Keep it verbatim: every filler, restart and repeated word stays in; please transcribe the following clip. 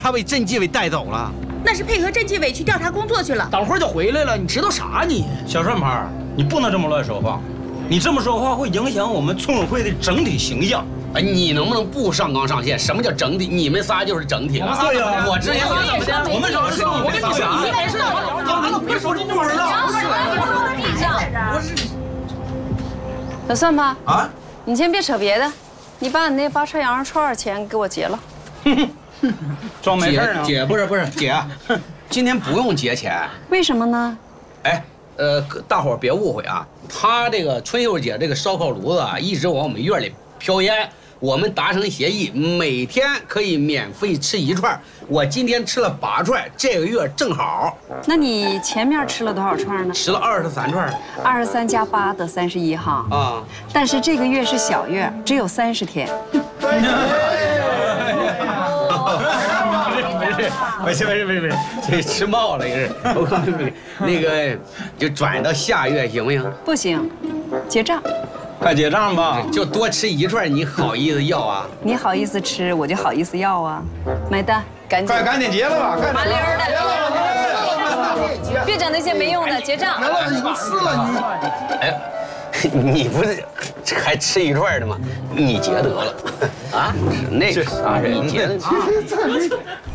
他被镇纪委带走了。 那是配合镇纪委去调查工作去了， 等会儿就回来了。你知道啥你？ 小顺牌，你不能这么乱说话，你这么说话会影响我们村委会的整体形象。 哎，你能不能不上纲上线？什么叫整体？你们仨就是整体了。 对呀， 我之前我们啥事？ 我跟你讲， 你没事，完了，别说这么了。 小算盘啊， 你先别扯别的，你把你那八串羊肉串钱给我结了。 装没事啊？ 姐不是不是姐，今天不用结钱。 为什么呢？ 哎，呃，大伙儿别误会啊，她这个春秀姐这个烧烤炉子啊，一直往我们院里飘烟。我们达成协议，每天可以免费吃一串。我今天吃了八串，这个月正好。 那你前面吃了多少串呢？ 吃了二十三串。 二十三加八得三十一哈。 啊。 但是这个月是小月，只有三十天。 没事没事没事没事，这吃冒了也是。我告诉你，那个就转到下月行不行？ 不行，结账。 快结账吧！ 就多吃一串，你好意思要啊？ 你好意思吃，我就好意思要啊！买单，赶紧！ 快赶紧结了吧！ 麻溜的，别整那些没用的，结账。 来了，已经吃了你。 哎，你不是还吃一串的吗？你结得了啊？那个啥人，你结的。